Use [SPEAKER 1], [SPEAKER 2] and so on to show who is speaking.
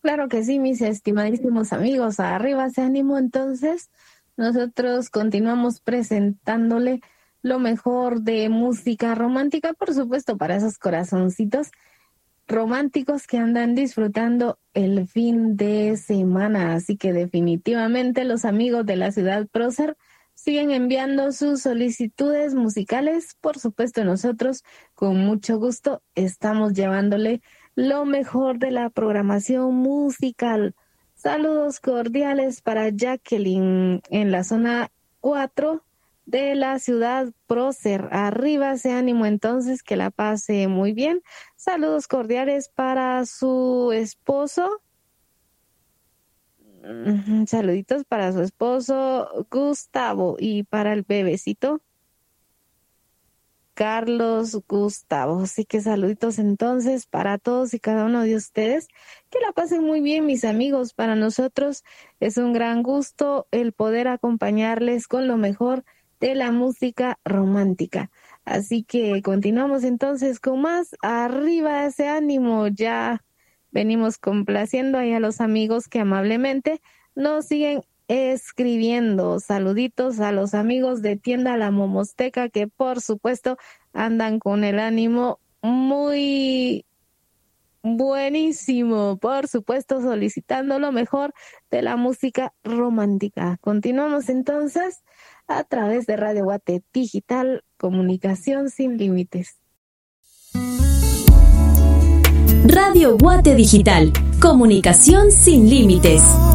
[SPEAKER 1] Claro que sí, mis estimadísimos amigos, arriba ese ánimo. Entonces, nosotros continuamos presentándole lo mejor de música romántica, por supuesto, para esos corazoncitos románticos que andan disfrutando el fin de semana. Así que definitivamente los amigos de la ciudad prócer siguen enviando sus solicitudes musicales. Por supuesto, nosotros con mucho gusto estamos llevándole lo mejor de la programación musical. Saludos cordiales para Jacqueline en la zona 4 de la ciudad prócer. Arriba ese ánimo, entonces, que la pase muy bien. Saludos cordiales para su esposo. Saluditos para su esposo Gustavo y para el bebecito Carlos Gustavo. Así que saluditos entonces para todos y cada uno de ustedes. Que la pasen muy bien, mis amigos. Para nosotros es un gran gusto el poder acompañarles con lo mejor de la música romántica. Así que continuamos entonces con más. Arriba ese ánimo. Ya venimos complaciendo ahí a los amigos que amablemente nos siguen escribiendo. Saluditos a los amigos de Tienda La Momosteca que por supuesto andan con el ánimo muy buenísimo, por supuesto solicitando lo mejor de la música romántica. Continuamos entonces a través de Radio Guate Digital, comunicación sin límites.
[SPEAKER 2] Radio Guate Digital, comunicación sin límites.